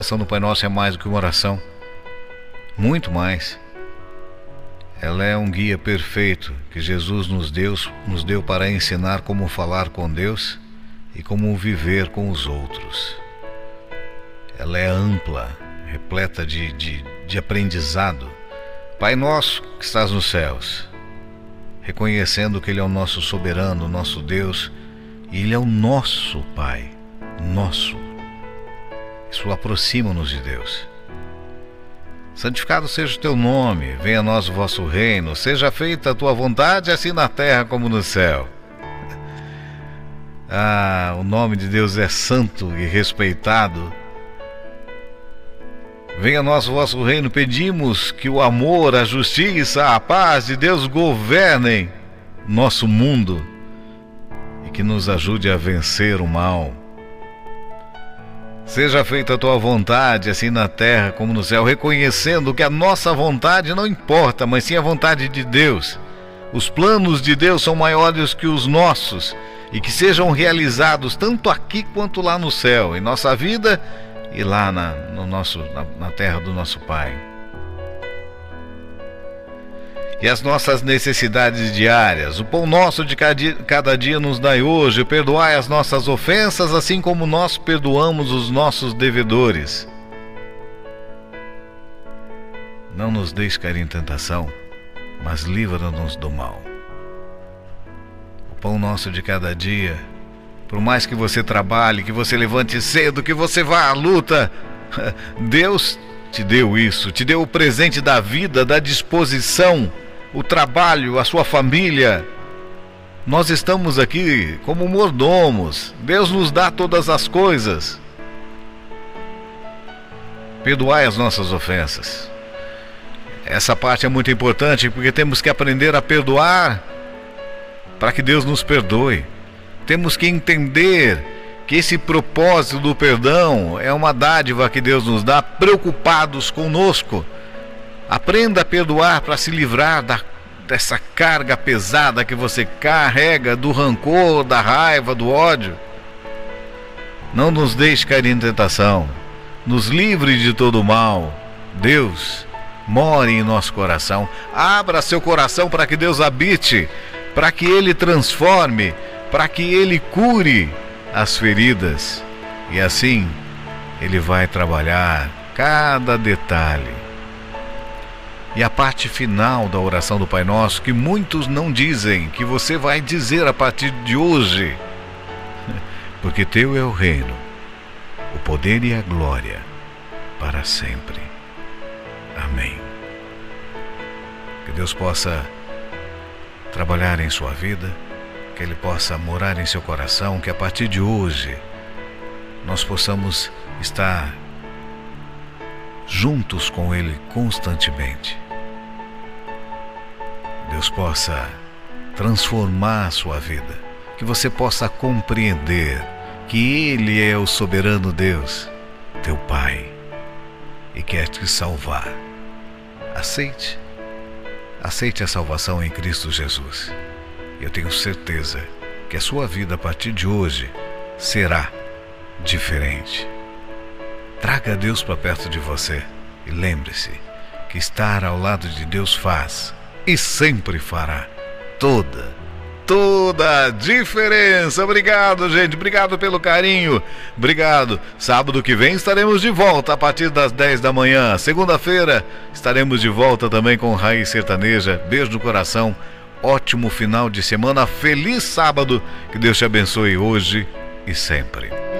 A oração do Pai Nosso é mais do que uma oração, muito mais. Ela é um guia perfeito que Jesus nos deu para ensinar como falar com Deus e como viver com os outros. Ela é ampla, repleta de aprendizado. Pai Nosso que estás nos céus, reconhecendo que Ele é o nosso soberano, o nosso Deus, e Ele é o nosso Pai, nosso. Isso aproxima-nos de Deus. Santificado seja o teu nome, venha a nós o vosso reino, seja feita a tua vontade, assim na terra como no céu. O nome de Deus é santo e respeitado. Venha a nós o vosso reino, pedimos que o amor, a justiça, a paz de Deus governem nosso mundo e que nos ajude a vencer o mal. Seja feita a tua vontade, assim na terra como no céu, reconhecendo que a nossa vontade não importa, mas sim a vontade de Deus. Os planos de Deus são maiores que os nossos e que sejam realizados tanto aqui quanto lá no céu, em nossa vida e lá na terra do nosso Pai. E as nossas necessidades diárias, o pão nosso de cada dia nos dai hoje, perdoai as nossas ofensas, assim como nós perdoamos os nossos devedores. Não nos deixes cair em tentação, mas livra-nos do mal. O pão nosso de cada dia, por mais que você trabalhe, que você levante cedo, que você vá à luta, Deus te deu isso, te deu o presente da vida, da disposição, o trabalho, a sua família. Nós estamos aqui como mordomos. Deus nos dá todas as coisas. Perdoai as nossas ofensas. Essa parte é muito importante porque temos que aprender a perdoar para que Deus nos perdoe. Temos que entender que esse propósito do perdão é uma dádiva que Deus nos dá, preocupados conosco. Aprenda a perdoar para se livrar dessa carga pesada que você carrega, do rancor, da raiva, do ódio. Não nos deixe cair em tentação. Nos livre de todo o mal. Deus, more em nosso coração. Abra seu coração para que Deus habite, para que Ele transforme, para que Ele cure as feridas. E assim, Ele vai trabalhar cada detalhe. E a parte final da oração do Pai Nosso, que muitos não dizem, que você vai dizer a partir de hoje. Porque teu é o reino, o poder e a glória, para sempre. Amém. Que Deus possa trabalhar em sua vida, que Ele possa morar em seu coração, que a partir de hoje nós possamos estar juntos com Ele constantemente. Deus possa transformar a sua vida, que você possa compreender que Ele é o soberano Deus, teu Pai, e quer te salvar. Aceite a salvação em Cristo Jesus. Eu tenho certeza que a sua vida a partir de hoje será diferente. Traga Deus para perto de você e lembre-se que estar ao lado de Deus faz e sempre fará toda a diferença. Obrigado, gente, obrigado pelo carinho, obrigado. Sábado que vem estaremos de volta a partir das 10 da manhã. Segunda-feira estaremos de volta também com Raiz Sertaneja. Beijo no coração, ótimo final de semana, feliz sábado, que Deus te abençoe hoje e sempre.